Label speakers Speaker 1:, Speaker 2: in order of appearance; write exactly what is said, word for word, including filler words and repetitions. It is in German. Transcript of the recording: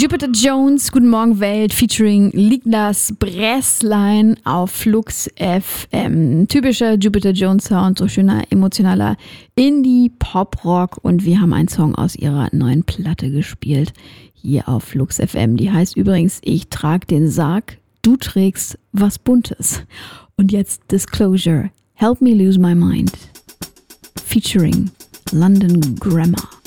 Speaker 1: Jupiter Jones, Guten Morgen Welt, featuring Lignas Bresslein auf Flux F M. Typischer Jupiter Jones Sound, so schöner, emotionaler Indie-Pop-Rock. Und wir haben einen Song aus ihrer neuen Platte gespielt, hier auf Flux F M. Die heißt übrigens Ich trag den Sarg, du trägst was Buntes. Und jetzt Disclosure, Help Me Lose My Mind, featuring London Grammar.